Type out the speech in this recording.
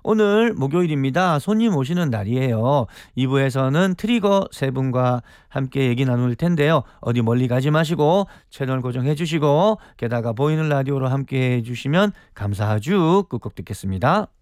오늘 목요일입니다. 손님 오시는 날이에요. 2부에서는 트리거 세 분과 함께 얘기 나눌 텐데요. 어디 멀리 가지 마시고 채널 고정해 주시고 게다가 보이는 라디오로 함께 해 주시면 감사하죠. 꾹꾹 듣겠습니다.